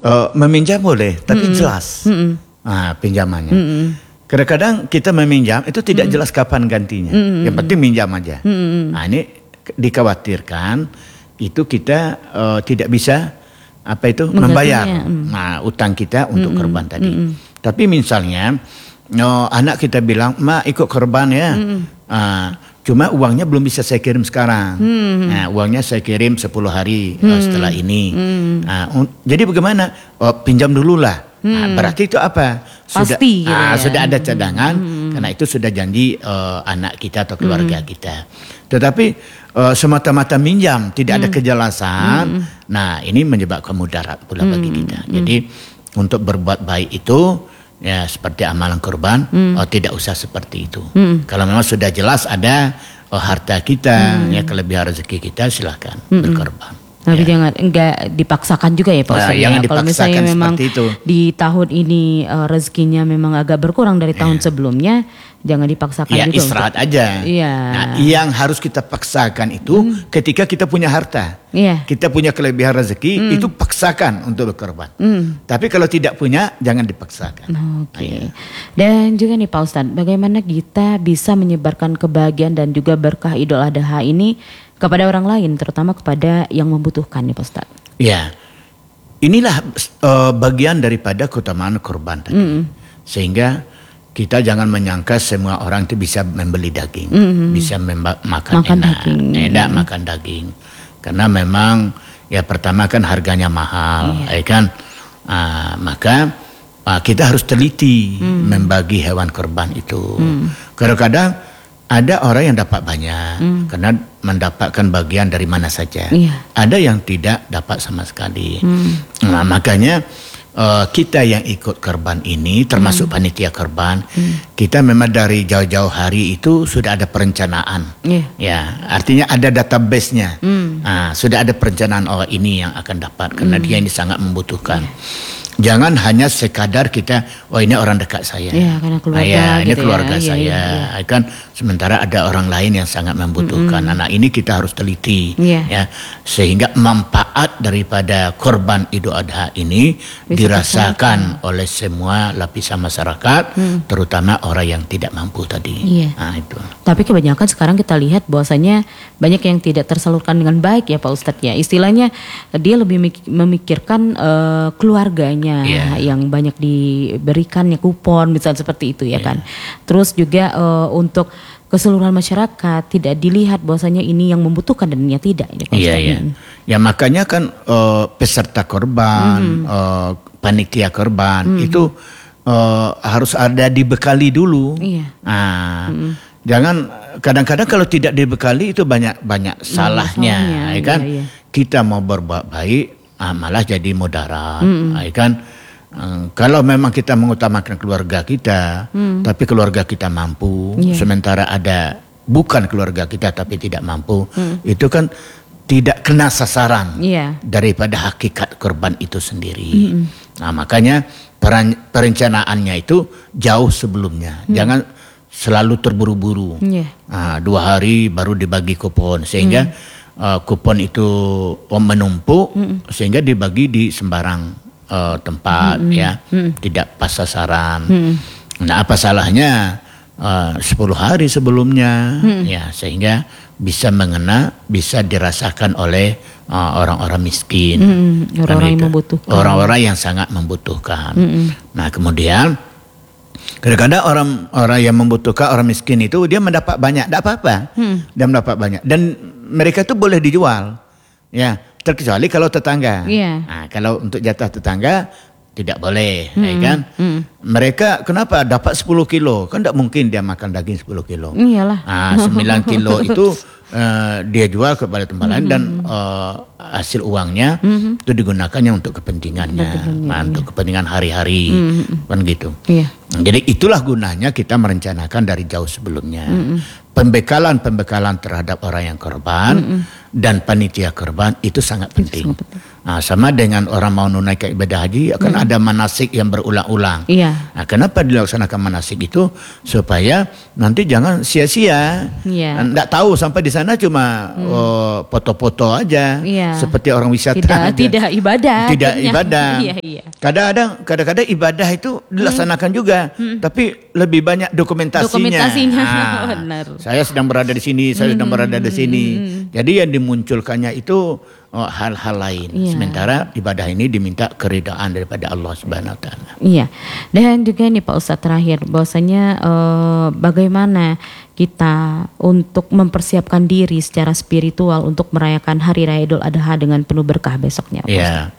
Meminjam boleh, tapi jelas pinjamannya. Kadang-kadang kita meminjam itu tidak jelas kapan gantinya. Yang penting minjam aja. Nah, ini dikhawatirkan itu kita tidak bisa membayar utang kita untuk korban tadi. Tapi misalnya anak kita bilang, "Ma, ikut korban ya." Cuma uangnya belum bisa saya kirim sekarang. Nah, uangnya saya kirim 10 hari setelah ini. Jadi bagaimana? Pinjam dulu lah. Berarti itu apa? Pasti gitu ya. Sudah ada cadangan, karena itu sudah janji anak kita atau keluarga kita. Tetapi semata-mata minjam, tidak ada kejelasan. Nah, ini menyebabkan mudarat pula bagi kita. Jadi untuk berbuat baik itu ya seperti amalan kurban, tidak usah seperti itu. Kalau memang sudah jelas ada harta kita, ya kelebihan rezeki kita, silakan berkorban. Tapi enggak dipaksakan juga ya Pak Ustadz. Jangan Kalau misalnya memang itu. di tahun ini rezekinya memang agak berkurang dari tahun sebelumnya, jangan dipaksakan juga. Istirahat aja. Nah, yang harus kita paksakan itu ketika kita punya harta. Kita punya kelebihan rezeki, itu paksakan untuk berkorban. Tapi kalau tidak punya, jangan dipaksakan. Dan juga nih Pak Ustadz, bagaimana kita bisa menyebarkan kebahagiaan dan juga berkah Idul Adha ini kepada orang lain, terutama kepada yang membutuhkan nih Pak Ustadz? Ya, inilah bagian daripada keutamaan korban tadi. Sehingga kita jangan menyangka semua orang itu bisa membeli daging, bisa makan enak makan daging. Karena memang ya pertama kan harganya mahal, ya kan. Maka kita harus teliti membagi hewan korban itu. Kadang-kadang ada orang yang dapat banyak karena mendapatkan bagian dari mana saja. Ada yang tidak dapat sama sekali. Nah, makanya kita yang ikut korban ini, termasuk panitia korban, kita memang dari jauh-jauh hari itu sudah ada perencanaan. Ya, artinya ada database-nya. Sudah ada perencanaan ini yang akan dapat karena dia ini sangat membutuhkan. Jangan hanya sekadar kita, ini orang dekat saya. Karena keluarga ini keluarga saya. Kan sementara ada orang lain yang sangat membutuhkan. Nah, ini kita harus teliti, ya, sehingga manfaat daripada korban Idul Adha ini bisa dirasakan oleh semua lapisan masyarakat, terutama orang yang tidak mampu tadi. Nah, itu. Tapi kebanyakan sekarang kita lihat bahwasanya banyak yang tidak tersalurkan dengan baik ya Pak Ustadz ya. Istilahnya dia lebih memikirkan keluarganya. Yang banyak diberikannya kupon misalnya seperti itu ya kan. Terus juga untuk keseluruhan masyarakat tidak dilihat bahwasanya ini yang membutuhkan dan ini tidak. Ya makanya kan peserta korban, panitia korban itu harus ada dibekali dulu. Jangan kadang-kadang kalau tidak dibekali itu banyak salahnya, ya kan. Kita mau berbuat baik malah jadi mudarat, kan? Kalau memang kita mengutamakan keluarga kita, tapi keluarga kita mampu, sementara ada bukan keluarga kita tapi tidak mampu, itu kan tidak kena sasaran daripada hakikat korban itu sendiri. Nah, makanya perencanaannya itu jauh sebelumnya, jangan selalu terburu-buru. 2 hari baru dibagi kupon sehingga kupon itu menumpuk sehingga dibagi di sembarang tempat, ya, tidak pas sasaran. Nah, apa salahnya 10 hari sebelumnya, ya, sehingga bisa mengena, bisa dirasakan oleh orang-orang miskin, orang-orang yang membutuhkan, orang-orang yang sangat membutuhkan. Nah, kemudian kadang-kadang orang yang membutuhkan, orang miskin itu dia mendapat banyak, tidak apa-apa, dia mendapat banyak dan mereka itu boleh dijual, ya, terkecuali kalau tetangga. Nah, kalau untuk jatah tetangga tidak boleh, ya kan? Mereka kenapa dapat 10 kilo? Kan tidak mungkin dia makan daging 10 kilo. 9 kilo itu dia jual kepada tempat lain dan hasil uangnya itu digunakannya untuk kepentingannya, untuk kepentingan hari-hari, kan gitu. Jadi itulah gunanya kita merencanakan dari jauh sebelumnya. Pembekalan terhadap orang yang korban dan panitia kurban itu sangat penting. Nah, sama dengan orang mau menunaikan ibadah haji akan ada manasik yang berulang-ulang. Iya. Nah, kenapa dilaksanakan manasik itu? Supaya nanti jangan sia-sia. Iya. Nggak tahu sampai di sana cuma foto-foto aja. Iya. Seperti orang wisata aja. Tidak ibadah. Tidak ibadah. Iya. Kadang-kadang ibadah itu dilaksanakan juga, tapi lebih banyak dokumentasinya. Benar. Saya sedang berada di sini, saya sedang berada di sini. Jadi yang dimunculkannya itu hal-hal lain. Iya. Sementara ibadah ini diminta keridaan daripada Allah Subhanahu Wa Taala. Iya. Dan juga nih Pak Ustadz terakhir, bahwasanya bagaimana kita untuk mempersiapkan diri secara spiritual untuk merayakan Hari Raya Idul Adha dengan penuh berkah besoknya. Pak Ya.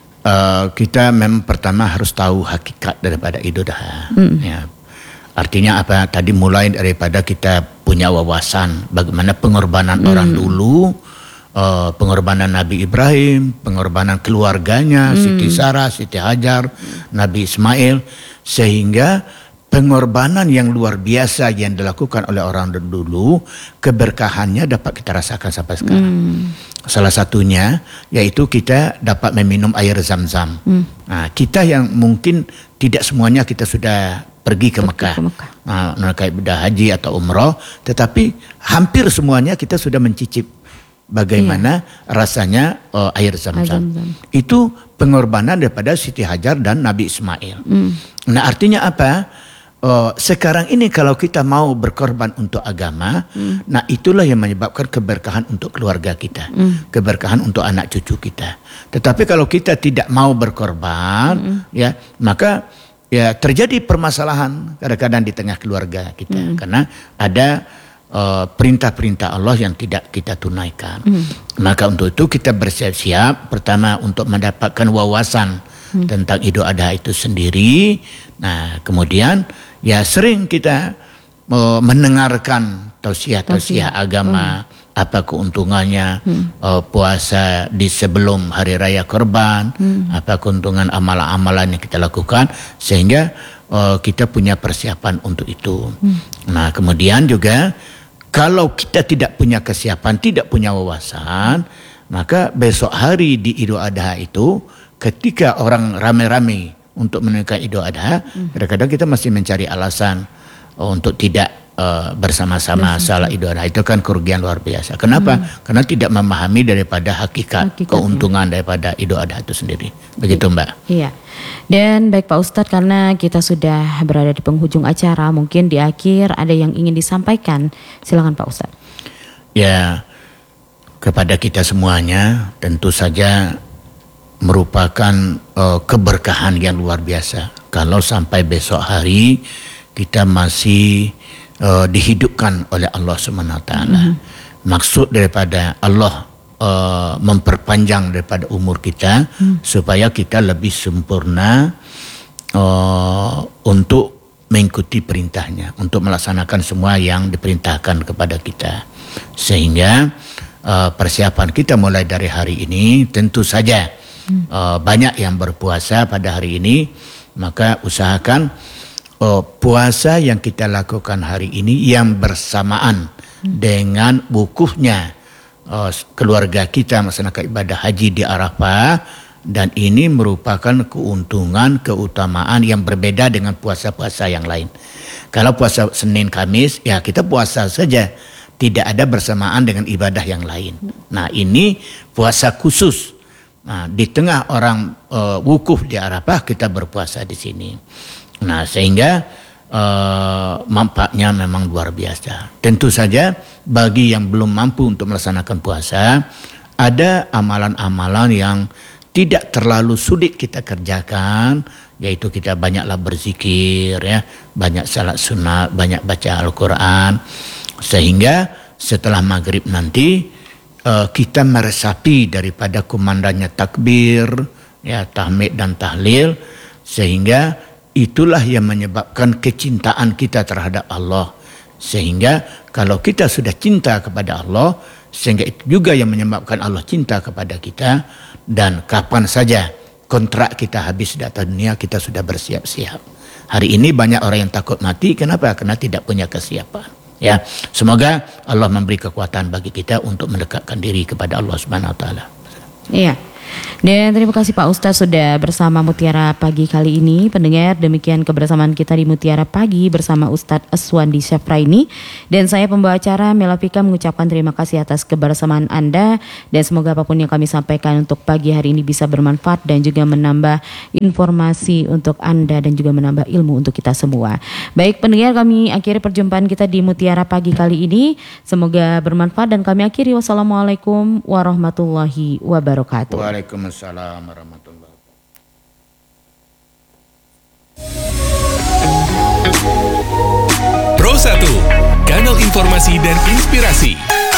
Kita memang pertama harus tahu hakikat daripada Idul Adha. Ya. Artinya apa? Tadi mulai daripada kita punya wawasan bagaimana pengorbanan orang dulu, pengorbanan Nabi Ibrahim, pengorbanan keluarganya, Siti Sarah, Siti Hajar, Nabi Ismail, sehingga pengorbanan yang luar biasa yang dilakukan oleh orang dulu, keberkahannya dapat kita rasakan sampai sekarang. Salah satunya yaitu kita dapat meminum air Zam-Zam. Nah, kita yang mungkin tidak semuanya kita sudah pergi ke Mekah, menunaikan ibadah haji atau umroh, tetapi hampir semuanya kita sudah mencicip bagaimana rasanya air Zam-Zam. Itu pengorbanan daripada Siti Hajar dan Nabi Ismail. Nah, artinya apa? Sekarang ini kalau kita mau berkorban untuk agama, nah itulah yang menyebabkan keberkahan untuk keluarga kita, keberkahan untuk anak cucu kita. Tetapi kalau kita tidak mau berkorban, ya maka ya terjadi permasalahan kadang-kadang di tengah keluarga kita, karena ada perintah-perintah Allah yang tidak kita tunaikan. Maka untuk itu kita bersiap-siap pertama untuk mendapatkan wawasan tentang Idul Adha itu sendiri. Nah, kemudian ya sering kita mendengarkan tausiah-tausiah agama, apa keuntungannya puasa di sebelum hari raya kurban, apa keuntungan amalan-amalan yang kita lakukan, sehingga kita punya persiapan untuk itu. Nah, kemudian juga kalau kita tidak punya kesiapan, tidak punya wawasan, maka besok hari di Idul Adha itu ketika orang ramai-ramai untuk menunaikan Idul Adha, kadang-kadang kita masih mencari alasan untuk tidak bersama-sama salat Idul Adha. Itu kan kerugian luar biasa. Kenapa? Karena tidak memahami daripada hakikat keuntungan daripada Idul Adha itu sendiri. Begitu Mbak. Iya. Dan baik Pak Ustadz, karena kita sudah berada di penghujung acara, mungkin di akhir ada yang ingin disampaikan. Silakan Pak Ustadz. Ya, kepada kita semuanya tentu saja merupakan keberkahan yang luar biasa kalau sampai besok hari kita masih dihidupkan oleh Allah SWT. Maksud daripada Allah memperpanjang daripada umur kita supaya kita lebih sempurna untuk mengikuti perintahnya, untuk melaksanakan semua yang diperintahkan kepada kita. Sehingga persiapan kita mulai dari hari ini tentu saja banyak yang berpuasa pada hari ini, maka usahakan puasa yang kita lakukan hari ini yang bersamaan dengan wukufnya keluarga kita melaksanakan ibadah haji di Arafah, dan ini merupakan keuntungan, keutamaan yang berbeda dengan puasa-puasa yang lain. Kalau puasa Senin Kamis, ya kita puasa saja, tidak ada bersamaan dengan ibadah yang lain. Nah, ini puasa khusus. Nah, di tengah orang wukuf di Arafah, kita berpuasa di sini. Nah, sehingga manfaatnya memang luar biasa. Tentu saja bagi yang belum mampu untuk melaksanakan puasa, ada amalan-amalan yang tidak terlalu sulit kita kerjakan, yaitu kita banyaklah berzikir, ya, banyak salat sunat, banyak baca Al-Quran, sehingga setelah maghrib nanti kita meresapi daripada kumandanya takbir, ya, tahmid dan tahlil, sehingga itulah yang menyebabkan kecintaan kita terhadap Allah. Sehingga kalau kita sudah cinta kepada Allah, sehingga itu juga yang menyebabkan Allah cinta kepada kita, dan kapan saja kontrak kita habis di atas dunia, kita sudah bersiap-siap. Hari ini banyak orang yang takut mati, kenapa? Karena tidak punya kesiapan. Ya, semoga Allah memberi kekuatan bagi kita untuk mendekatkan diri kepada Allah Subhanahu wa taala. Iya. Dan terima kasih Pak Ustadz sudah bersama Mutiara Pagi kali ini. Pendengar, demikian kebersamaan kita di Mutiara Pagi bersama Ustadz Aswandi Syafraini. Dan saya pembawa acara Mela Pika mengucapkan terima kasih atas kebersamaan Anda. Dan semoga apapun yang kami sampaikan untuk pagi hari ini bisa bermanfaat dan juga menambah informasi untuk Anda dan juga menambah ilmu untuk kita semua. Baik pendengar, kami akhiri perjumpaan kita di Mutiara Pagi kali ini. Semoga bermanfaat dan kami akhiri. Wassalamualaikum warahmatullahi wabarakatuh. Waalaikumsalam warahmatullahi Pro 1, kanal informasi dan inspirasi.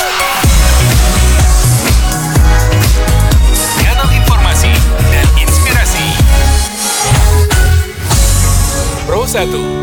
Kanal informasi dan inspirasi. Pro 1.